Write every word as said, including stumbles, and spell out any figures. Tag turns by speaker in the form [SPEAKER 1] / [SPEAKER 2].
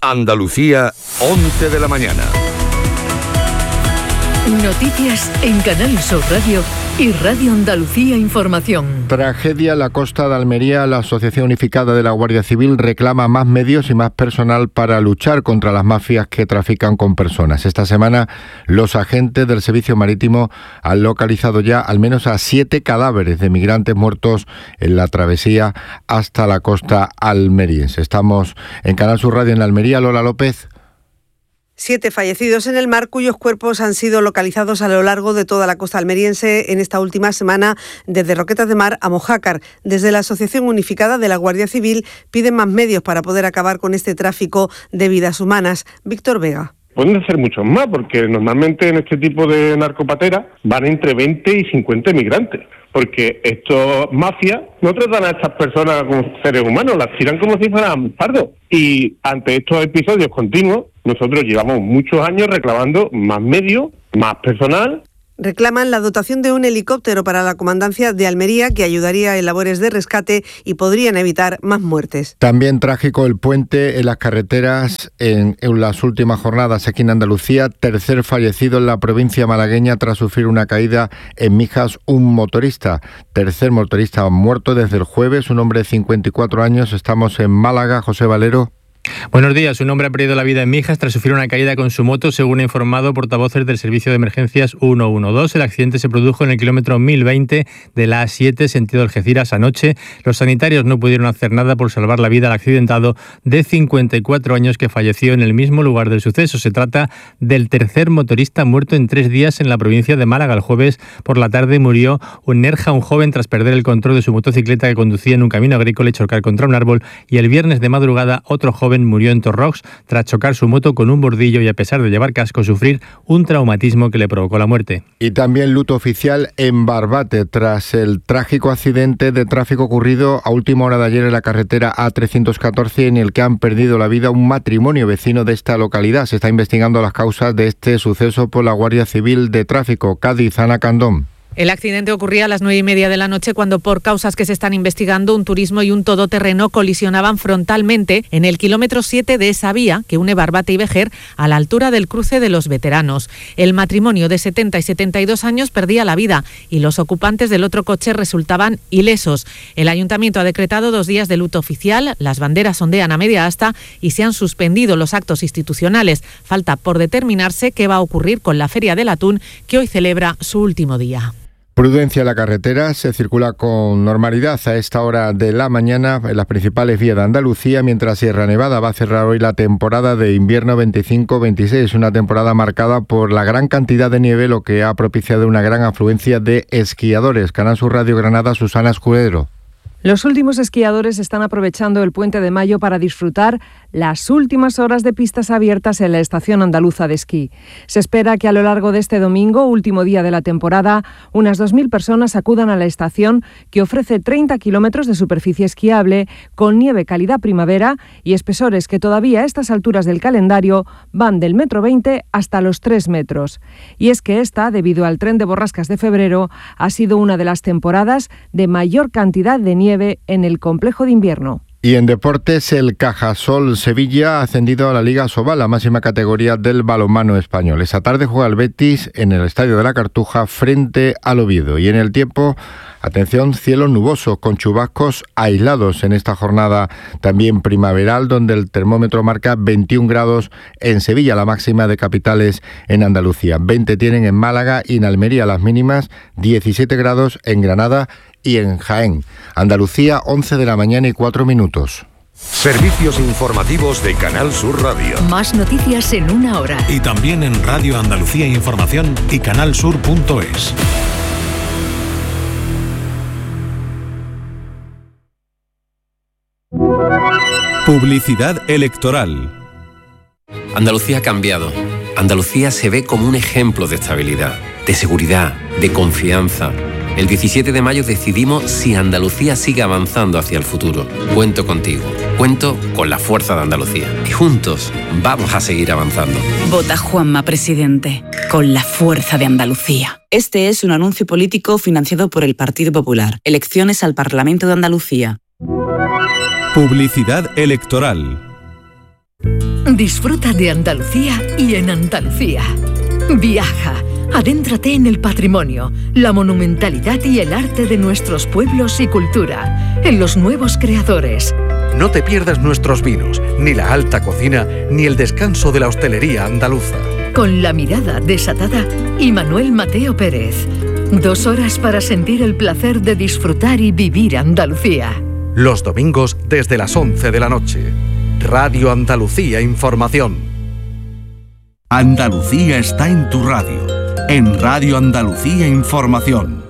[SPEAKER 1] Andalucía, once de la mañana.
[SPEAKER 2] Noticias en Canal Sur Radio y Radio Andalucía Información.
[SPEAKER 3] Tragedia en la costa de Almería. La Asociación Unificada de la Guardia Civil reclama más medios y más personal para luchar contra las mafias que trafican con personas. Esta semana, los agentes del Servicio Marítimo han localizado ya al menos a siete cadáveres de migrantes muertos en la travesía hasta la costa almeriense. Estamos en Canal Sur Radio en Almería. Lola López.
[SPEAKER 4] Siete fallecidos en el mar, cuyos cuerpos han sido localizados a lo largo de toda la costa almeriense en esta última semana, desde Roquetas de Mar a Mojácar. Desde la Asociación Unificada de la Guardia Civil piden más medios para poder acabar con este tráfico de vidas humanas. Víctor Vega.
[SPEAKER 5] Pueden hacer muchos más, porque normalmente en este tipo de narcopateras van entre veinte y cincuenta migrantes. Porque estos mafias no tratan a estas personas como seres humanos, las tiran como si fueran pardos. Y ante estos episodios continuos, nosotros llevamos muchos años reclamando más medios, más personal.
[SPEAKER 4] Reclaman la dotación de un helicóptero para la comandancia de Almería que ayudaría en labores de rescate y podrían evitar más muertes.
[SPEAKER 3] También trágico el puente en las carreteras en, en las últimas jornadas aquí en Andalucía. Tercer fallecido en la provincia malagueña tras sufrir una caída en Mijas, un motorista. Tercer motorista muerto desde el jueves, un hombre de cincuenta y cuatro años. Estamos en Málaga. José Valero.
[SPEAKER 6] Buenos días. Un hombre ha perdido la vida en Mijas tras sufrir una caída con su moto, según ha informado portavoces del Servicio de Emergencias ciento doce. El accidente se produjo en el kilómetro mil veinte de la A siete, sentido Algeciras, anoche. Los sanitarios no pudieron hacer nada por salvar la vida al accidentado de cincuenta y cuatro años que falleció en el mismo lugar del suceso. Se trata del tercer motorista muerto en tres días en la provincia de Málaga. El jueves por la tarde murió en Nerja un joven tras perder el control de su motocicleta que conducía en un camino agrícola y chocar contra un árbol. Y el viernes de madrugada otro joven murió en Torrox tras chocar su moto con un bordillo y, a pesar de llevar casco, sufrir un traumatismo que le provocó la muerte.
[SPEAKER 3] Y también luto oficial en Barbate tras el trágico accidente de tráfico ocurrido a última hora de ayer en la carretera A trescientos catorce, en el que han perdido la vida un matrimonio vecino de esta localidad. Se está investigando las causas de este suceso por la Guardia Civil de Tráfico. Cádiz, Ana Candón.
[SPEAKER 7] El accidente ocurría a las nueve y media de la noche cuando, por causas que se están investigando, un turismo y un todoterreno colisionaban frontalmente en el kilómetro siete de esa vía que une Barbate y Vejer a la altura del cruce de los Veteranos. El matrimonio de setenta y setenta y dos años perdía la vida y los ocupantes del otro coche resultaban ilesos. El Ayuntamiento ha decretado dos días de luto oficial, las banderas ondean a media asta y se han suspendido los actos institucionales. Falta por determinarse qué va a ocurrir con la Feria del Atún, que hoy celebra su último día.
[SPEAKER 3] Prudencia en la carretera, se circula con normalidad a esta hora de la mañana en las principales vías de Andalucía, mientras Sierra Nevada va a cerrar hoy la temporada de invierno veinticinco veintiséis, una temporada marcada por la gran cantidad de nieve, lo que ha propiciado una gran afluencia de esquiadores. Canal Sur Radio Granada, Susana Escudero.
[SPEAKER 8] Los últimos esquiadores están aprovechando el Puente de Mayo para disfrutar las últimas horas de pistas abiertas en la Estación Andaluza de Esquí. Se espera que a lo largo de este domingo, último día de la temporada, unas dos mil personas acudan a la estación, que ofrece treinta kilómetros de superficie esquiable con nieve calidad primavera y espesores que todavía a estas alturas del calendario van del metro veinte hasta los tres metros. Y es que esta, debido al tren de borrascas de febrero, ha sido una de las temporadas de mayor cantidad de nieve en el complejo de invierno.
[SPEAKER 3] Y en deportes, el Cajasol Sevilla ha ascendido a la Liga Sobal, la máxima categoría del balonmano español. Esta tarde juega el Betis en el Estadio de la Cartuja frente al Oviedo. Y en el tiempo, atención, cielos nubosos con chubascos aislados en esta jornada también primaveral, donde el termómetro marca veintiún grados en Sevilla, la máxima de capitales en Andalucía. veinte tienen en Málaga y en Almería las mínimas, diecisiete grados en Granada y en Jaén. Andalucía, once de la mañana y cuatro minutos.
[SPEAKER 1] Servicios informativos de Canal Sur Radio.
[SPEAKER 2] Más noticias en una hora.
[SPEAKER 9] Y también en Radio Andalucía Información y canalsur punto es. Publicidad electoral.
[SPEAKER 10] Andalucía ha cambiado. Andalucía se ve como un ejemplo de estabilidad, de seguridad, de confianza. El diecisiete de mayo decidimos si Andalucía sigue avanzando hacia el futuro. Cuento contigo, cuento con la fuerza de Andalucía. Y juntos vamos a seguir avanzando.
[SPEAKER 11] Vota Juanma Presidente, con la fuerza de Andalucía. Este es un anuncio político financiado por el Partido Popular. Elecciones al Parlamento de Andalucía.
[SPEAKER 9] Publicidad electoral.
[SPEAKER 2] Disfruta de Andalucía y en Andalucía. Viaja, adéntrate en el patrimonio, la monumentalidad y el arte de nuestros pueblos y cultura, en los nuevos creadores.
[SPEAKER 12] No te pierdas nuestros vinos, ni la alta cocina, ni el descanso de la hostelería andaluza.
[SPEAKER 2] Con la mirada desatada y Manuel Mateo Pérez. Dos horas para sentir el placer de disfrutar y vivir Andalucía.
[SPEAKER 12] Los domingos desde las once de la noche. Radio Andalucía Información.
[SPEAKER 13] Andalucía está en tu radio. En Radio Andalucía Información.